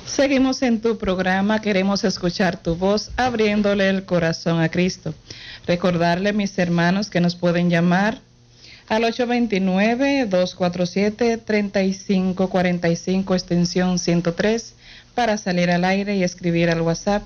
Seguimos en tu programa, queremos escuchar tu voz, abriéndole el corazón a Cristo. Recordarle, mis hermanos, que nos pueden llamar al 829-247-3545, extensión 103, para salir al aire y escribir al WhatsApp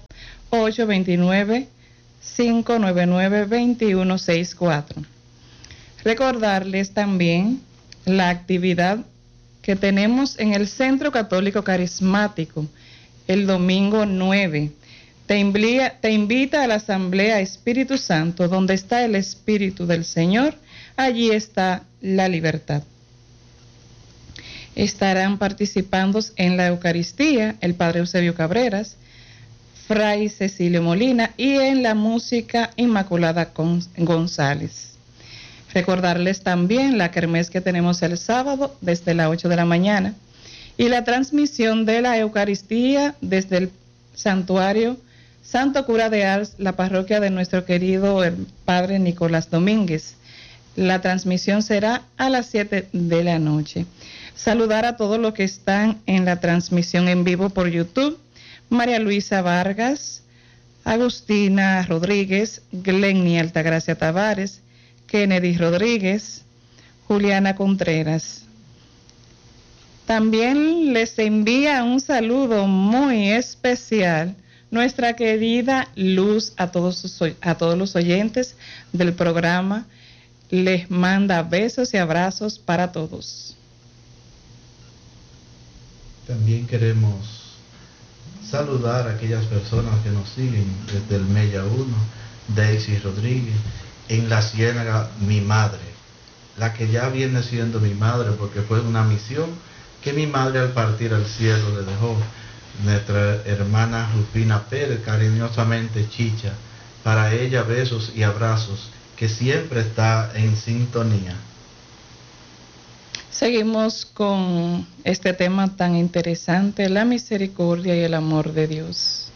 829-599-2164. Recordarles también la actividad que tenemos en el Centro Católico Carismático el domingo 9. Te invita a la Asamblea Espíritu Santo, donde está el Espíritu del Señor, allí está la libertad. Estarán participando en la Eucaristía el Padre Eusebio Cabreras, Fray Cecilio Molina y en la música Inmaculada González. Recordarles también la kermés que tenemos el sábado desde las 8 de la mañana y la transmisión de la Eucaristía desde el santuario Santo Cura de Ars, la parroquia de nuestro querido el Padre Nicolás Domínguez. La transmisión será a las 7 de la noche. Saludar a todos los que están en la transmisión en vivo por YouTube: María Luisa Vargas, Agustina Rodríguez, Glenny Altagracia Tavares, Kennedy Rodríguez, Juliana Contreras. También les envía un saludo muy especial nuestra querida Luz a todos los oyentes del programa. Les manda besos y abrazos para todos. También queremos saludar a aquellas personas que nos siguen desde el Mella 1, Daisy Rodríguez, en la Ciénaga, mi madre, la que ya viene siendo mi madre porque fue una misión que mi madre al partir al cielo le dejó. Nuestra hermana Rufina Pérez, cariñosamente Chicha, para ella besos y abrazos, que siempre está en sintonía. Seguimos con este tema tan interesante, la misericordia y el amor de Dios.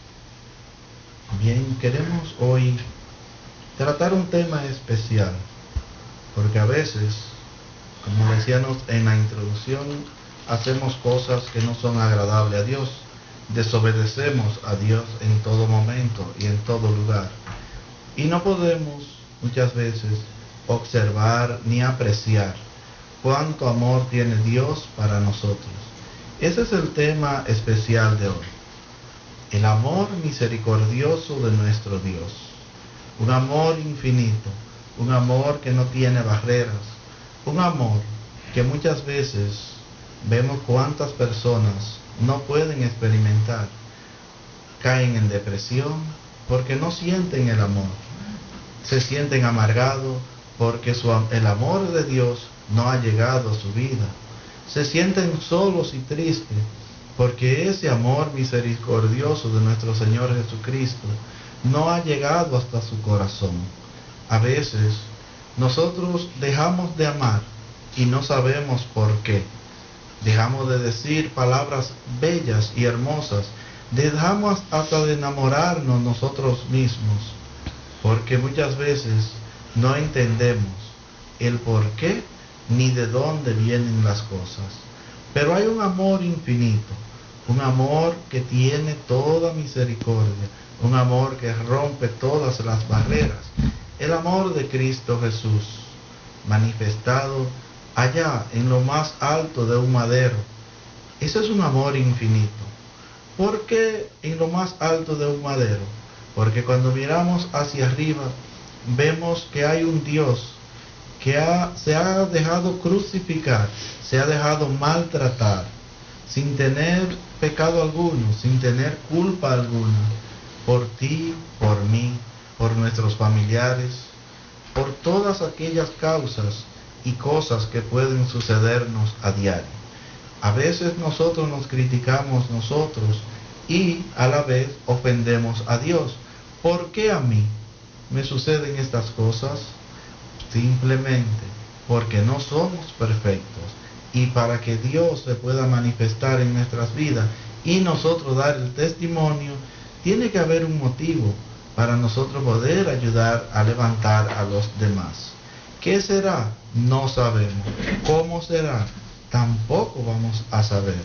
Bien, queremos hoy tratar un tema especial, porque a veces, como decíamos en la introducción, hacemos cosas que no son agradables a Dios, desobedecemos a Dios en todo momento y en todo lugar, y no podemos muchas veces observar ni apreciar cuánto amor tiene Dios para nosotros. Ese es el tema especial de hoy, el amor misericordioso de nuestro Dios. Un amor infinito, un amor que no tiene barreras, un amor que muchas veces vemos cuántas personas no pueden experimentar. Caen en depresión porque no sienten el amor, se sienten amargados porque el amor de Dios no ha llegado a su vida, se sienten solos y tristes porque ese amor misericordioso de nuestro Señor Jesucristo no ha llegado hasta su corazón. A veces nosotros dejamos de amar y no sabemos por qué. Dejamos de decir palabras bellas y hermosas, dejamos hasta de enamorarnos nosotros mismos, porque muchas veces no entendemos el por qué ni de dónde vienen las cosas. Pero hay un amor infinito, un amor que tiene toda misericordia, un amor que rompe todas las barreras, el amor de Cristo Jesús, manifestado allá en lo más alto de un madero. Ese es un amor infinito. ¿Por qué en lo más alto de un madero? Porque cuando miramos hacia arriba, vemos que hay un Dios que se ha dejado crucificar, se ha dejado maltratar, sin tener pecado alguno, sin tener culpa alguna, por ti, por mí, por nuestros familiares, por todas aquellas causas y cosas que pueden sucedernos a diario. A veces nosotros nos criticamos nosotros y a la vez ofendemos a Dios. ¿Por qué a mí me suceden estas cosas? Simplemente porque no somos perfectos, y para que Dios se pueda manifestar en nuestras vidas y nosotros dar el testimonio, tiene que haber un motivo para nosotros poder ayudar a levantar a los demás. ¿Qué será? No sabemos. ¿Cómo será? Tampoco vamos a saber.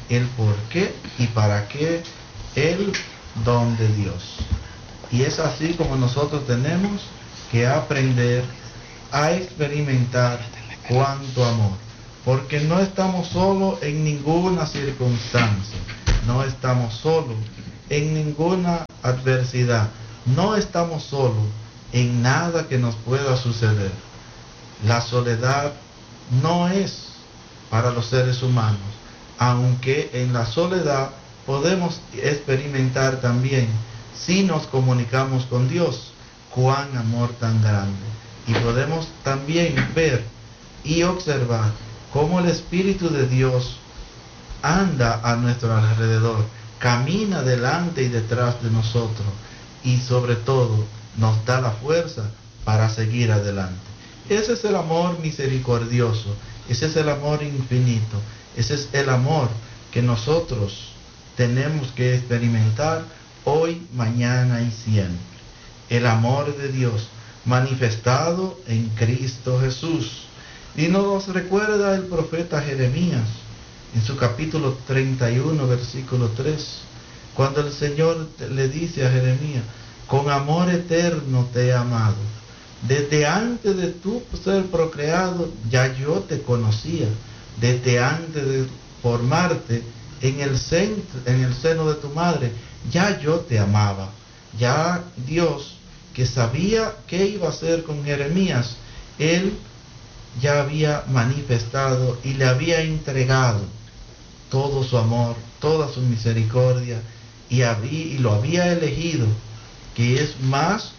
el por qué y para qué el don de Dios. Y es así como nosotros tenemos que aprender a experimentar cuánto amor, porque no estamos solos en ninguna circunstancia, no estamos solos en ninguna adversidad, no estamos solos en nada que nos pueda suceder. La soledad no es para los seres humanos, aunque en la soledad podemos experimentar también, si nos comunicamos con Dios, cuán amor tan grande. Y podemos también ver y observar cómo el Espíritu de Dios anda a nuestro alrededor, camina delante y detrás de nosotros, y sobre todo nos da la fuerza para seguir adelante. Ese es el amor misericordioso, ese es el amor infinito, ese es el amor que nosotros tenemos que experimentar hoy, mañana y siempre. El amor de Dios manifestado en Cristo Jesús. Y nos recuerda el profeta Jeremías en su capítulo 31, versículo 3, cuando el Señor le dice a Jeremías: con amor eterno te he amado. Desde antes de tú ser procreado, ya yo te conocía. Desde antes de formarte en el seno de tu madre, ya yo te amaba. Ya Dios, que sabía qué iba a hacer con Jeremías, Él ya había manifestado y le había entregado todo su amor, toda su misericordia, y lo había elegido, que es más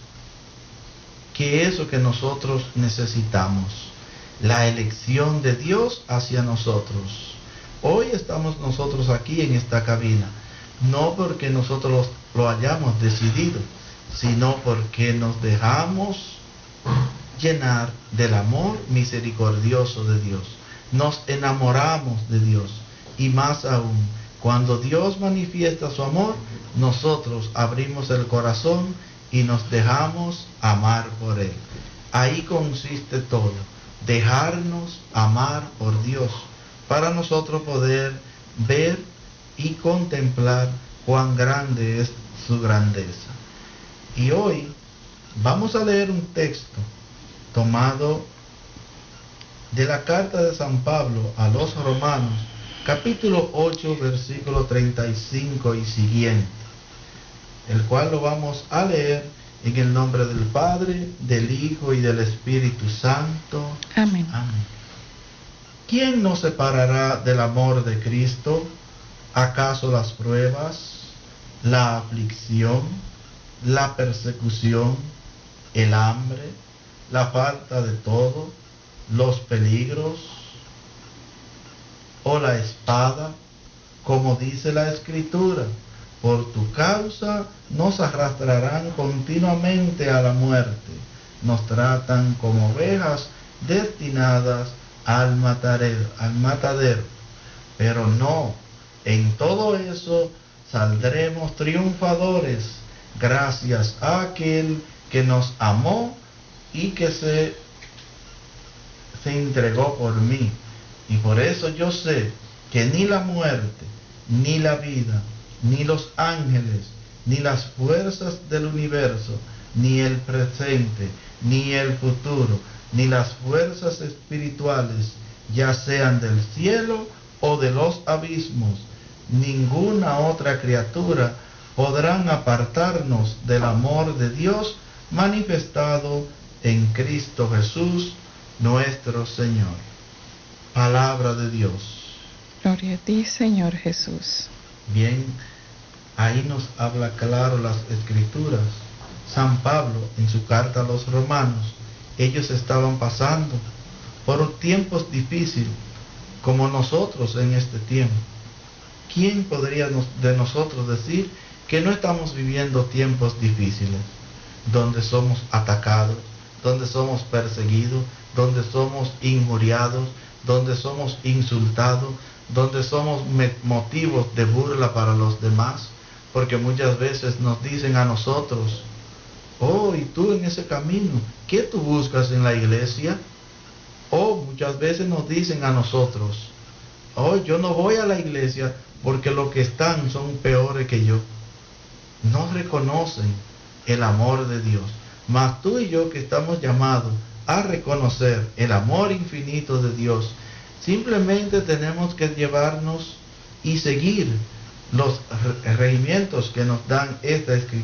que eso que nosotros necesitamos, la elección de Dios hacia nosotros. Hoy estamos nosotros aquí en esta cabina, no porque nosotros lo hayamos decidido, sino porque nos dejamos llenar del amor misericordioso de Dios. Nos enamoramos de Dios, y más aún, cuando Dios manifiesta su amor, nosotros abrimos el corazón y nos dejamos amar por Él. Ahí consiste todo, dejarnos amar por Dios, para nosotros poder ver y contemplar cuán grande es su grandeza. Y hoy vamos a leer un texto tomado de la carta de San Pablo a los Romanos, capítulo 8, versículo 35 y siguiente, el cual lo vamos a leer en el nombre del Padre, del Hijo y del Espíritu Santo. Amén. Amén. ¿Quién nos separará del amor de Cristo? ¿Acaso las pruebas, la aflicción, la persecución, el hambre, la falta de todo, los peligros o la espada? Como dice la Escritura: por tu causa nos arrastrarán continuamente a la muerte, nos tratan como ovejas destinadas al matadero. Pero no, en todo eso saldremos triunfadores, gracias a aquel que nos amó y que se entregó por mí. Y por eso yo sé que ni la muerte, ni la vida, ni los ángeles, ni las fuerzas del universo, ni el presente, ni el futuro, ni las fuerzas espirituales, ya sean del cielo o de los abismos, ninguna otra criatura podrán apartarnos del amor de Dios manifestado en Cristo Jesús, nuestro Señor. Palabra de Dios. Gloria a ti, Señor Jesús. Bien, ahí nos habla claro las Escrituras. San Pablo, en su carta a los romanos, ellos estaban pasando por tiempos difíciles, como nosotros en este tiempo. ¿Quién podría de nosotros decir que no estamos viviendo tiempos difíciles, donde somos atacados, donde somos perseguidos, donde somos injuriados, donde somos insultados, donde somos motivos de burla para los demás? Porque muchas veces nos dicen a nosotros: oh, y tú en ese camino, ¿qué tú buscas en la iglesia? O muchas veces nos dicen a nosotros: oh, yo no voy a la iglesia porque los que están son peores que yo. No reconocen el amor de Dios. Mas tú y yo, que estamos llamados a reconocer el amor infinito de Dios, simplemente tenemos que llevarnos y seguir los regimientos que nos dan esta escritura.